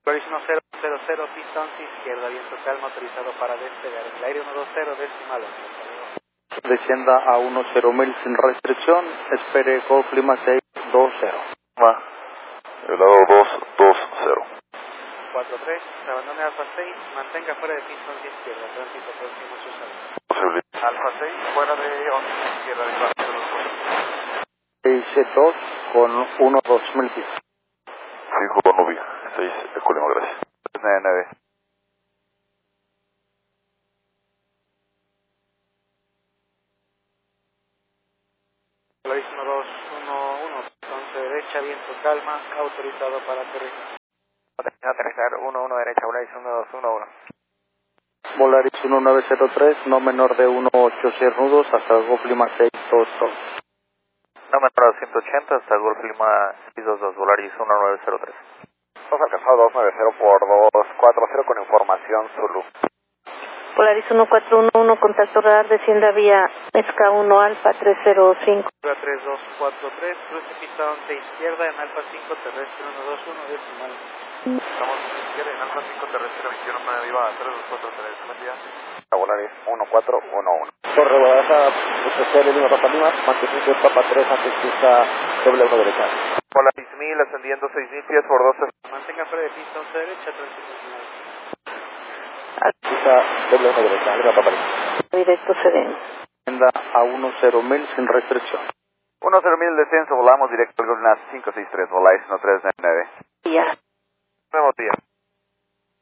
Polaris 1000, pistón izquierda, viento calma, autorizado para despegar. En el aire 120, decimal. Descienda a 10.000 sin restricción, espere Golf Lima 620. Va. Lado 220. 43, se abandone Alfa 6, mantenga fuera de pistón izquierda, tránsito próximo a su salida. Posible. Alfa 6, fuera de 11 izquierda de paso. 672 con 1.2000 pies. Fijo Nubi. 6 Eco Lima, gracias. 99. Polaris 1211, entonces derecha, viento calma, autorizado para aterrizar. Aterrizar 11 derecha, Polaris 1211. Volaris 1903, no menor de 1.86 nudos hasta Golf Lima 622. No menor a 280 hasta Golf Lima 622, Volaris 1903. 2 alcanzado 290 por 240 con información Zulu. Polaris 1411, contacto radar, descienda vía SK1 Alfa 305. 3243, cruce pistón de izquierda en Alfa 5, terrestre 121, decimal. Estamos en izquierda en Alfa 5 terrestre 21 9 viva 3243. Buen día. Volaris 1411. Torre Guadalajara, UTC Lima Papa Lima, mantenimiento de Papa 3, antes pista W1 derecha. Polaris 1000 ascendiendo 6000 pies por 12. Mantenga fuera de pista 11 derecha, tránsito final. Pista W1 derecha, Lima Papa Lima. Directo sereno. Descienda a 10.000 sin restricción. 10.000 descenso, volamos directo al Golf Lima 563, Volaris 1399. Ya. Nuevo día.